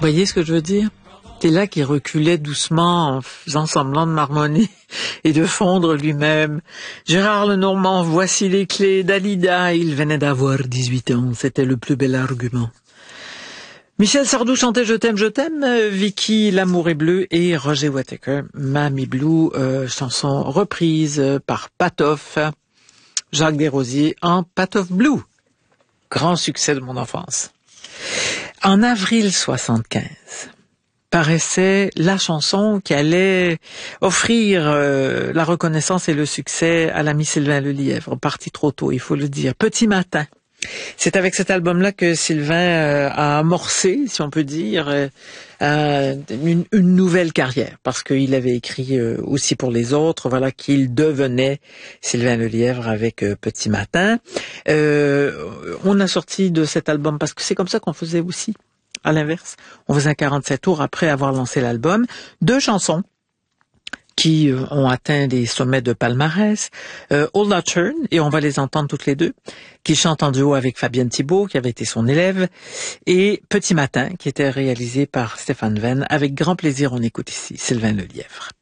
Voyez ce que je veux dire? C'est là qu'il reculait doucement en faisant semblant de marmonner et de fondre lui-même. Gérard Lenormand, voici les clés d'Alida. Il venait d'avoir 18 ans. C'était le plus bel argument. Michel Sardou chantait Je t'aime, Vicky L'amour est bleu et Roger Whittaker, Mamie Blue, chanson reprise par Patof, Jacques Desrosiers en Patof Blue. Grand succès de mon enfance. En avril 75, paraissait la chanson qui allait offrir la reconnaissance et le succès à l'ami Sylvain Lelièvre, parti trop tôt, il faut le dire. Petit matin. C'est avec cet album-là que Sylvain a amorcé, si on peut dire, une nouvelle carrière, parce qu'il avait écrit aussi pour les autres, voilà, qu'il devenait Sylvain Lelièvre avec Petit Matin. On a sorti de cet album, parce que c'est comme ça qu'on faisait aussi, à l'inverse. On faisait 47 tours après avoir lancé l'album, 2 chansons qui ont atteint des sommets de palmarès, Old Turn, et on va les entendre toutes les deux, qui chante en duo avec Fabienne Thibault, qui avait été son élève, et Petit Matin, qui était réalisé par Stéphane Venn. Avec grand plaisir, on écoute ici Sylvain Lelièvre.